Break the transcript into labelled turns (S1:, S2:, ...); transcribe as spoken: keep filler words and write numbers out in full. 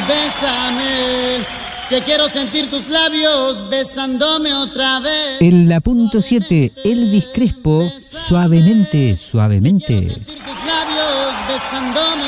S1: bésame, que quiero sentir tus labios besándome otra vez.
S2: En la punto siete, Elvis Crespo, suavemente, suavemente.
S1: Tus labios besándome